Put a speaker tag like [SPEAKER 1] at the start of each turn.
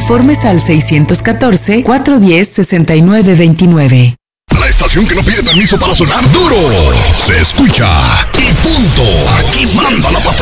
[SPEAKER 1] Informes al 614-410-6929.
[SPEAKER 2] La estación que no pide permiso para sonar duro. Se escucha y punto. Aquí manda la patrona.